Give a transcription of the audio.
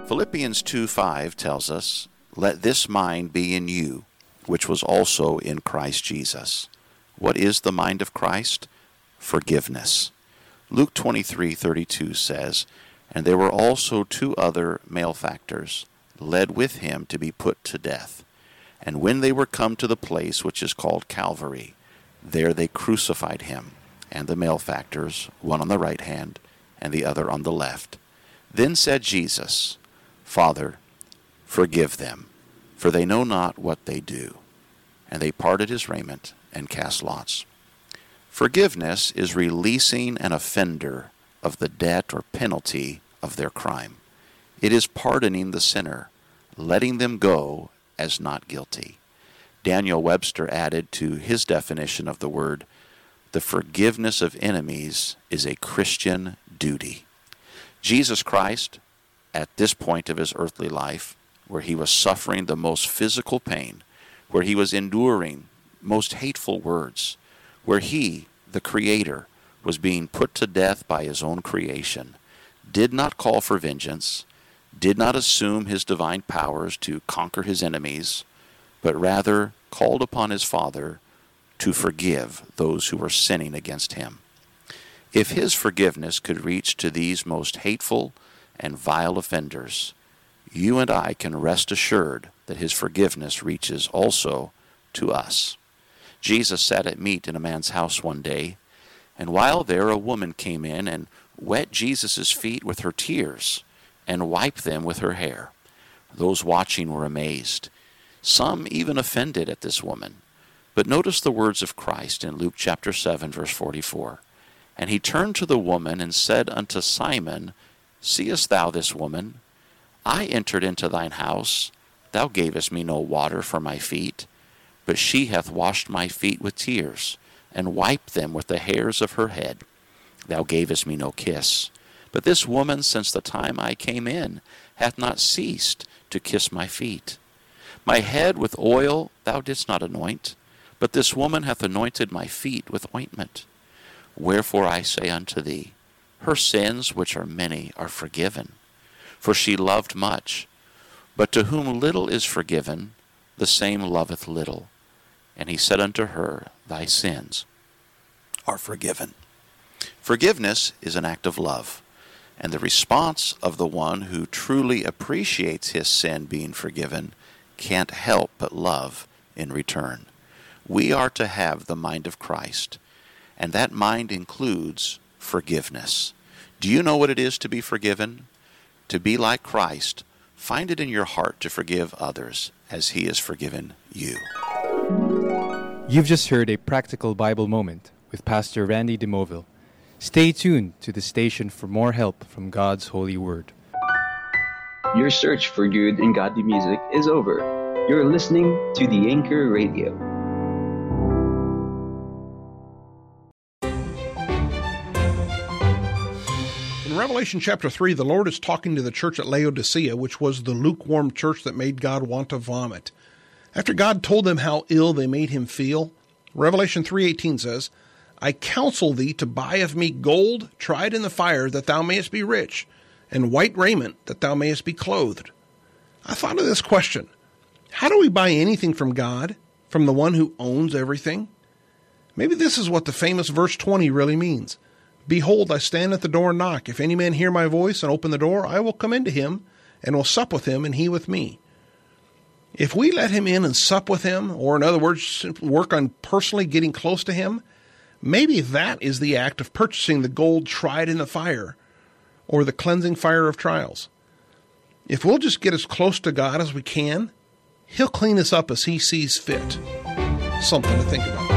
Philippians 2:5 tells us, "Let this mind be in you, which was also in Christ Jesus." What is the mind of Christ? Forgiveness. Luke 23:32 says, "And there were also 2 other malefactors, led with him to be put to death. And when they were come to the place which is called Calvary, there they crucified him, and the malefactors, one on the right hand, and the other on the left. Then said Jesus, Father, forgive them, for they know not what they do. And they parted his raiment and cast lots." Forgiveness is releasing an offender of the debt or penalty of their crime. It is pardoning the sinner, letting them go as not guilty. Daniel Webster added to his definition of the word, "The forgiveness of enemies is a Christian duty." Jesus Christ, at this point of his earthly life, where he was suffering the most physical pain, where he was enduring most hateful words, where he, the Creator, was being put to death by his own creation, did not call for vengeance, did not assume his divine powers to conquer his enemies, but rather called upon his Father to forgive those who were sinning against him. If his forgiveness could reach to these most hateful and vile offenders, you and I can rest assured that his forgiveness reaches also to us. Jesus sat at meat in a man's house one day, and while there a woman came in and wet Jesus' feet with her tears and wiped them with her hair. Those watching were amazed, some even offended at this woman. But notice the words of Christ in Luke chapter 7, verse 44. "And he turned to the woman and said unto Simon, Seest thou this woman? I entered into thine house. Thou gavest me no water for my feet, but she hath washed my feet with tears, and wiped them with the hairs of her head. Thou gavest me no kiss. But this woman, since the time I came in, hath not ceased to kiss my feet. My head with oil thou didst not anoint, but this woman hath anointed my feet with ointment. Wherefore I say unto thee, her sins, which are many, are forgiven. For she loved much. But to whom little is forgiven, the same loveth little. And he said unto her, Thy sins are forgiven." Forgiveness is an act of love, and the response of the one who truly appreciates his sin being forgiven can't help but love in return. We are to have the mind of Christ, and that mind includes forgiveness. Do you know what it is to be forgiven? To be like Christ, find it in your heart to forgive others as he has forgiven you. You've just heard a practical Bible moment with Pastor Randy DeMoville. Stay tuned to the station for more help from God's holy word. Your search for good and godly music is over. You're listening to the Anchor Radio. In Revelation chapter 3, the Lord is talking to the church at Laodicea, which was the lukewarm church that made God want to vomit. After God told them how ill they made him feel, Revelation 3:18 says, "I counsel thee to buy of me gold tried in the fire, that thou mayest be rich, and white raiment, that thou mayest be clothed." I thought of this question. How do we buy anything from God, from the one who owns everything? Maybe this is what the famous verse 20 really means. "Behold, I stand at the door and knock. If any man hear my voice and open the door, I will come into him, and will sup with him, and he with me." If we let him in and sup with him, or in other words, work on personally getting close to him, maybe that is the act of purchasing the gold tried in the fire, or the cleansing fire of trials. If we'll just get as close to God as we can, he'll clean us up as he sees fit. Something to think about.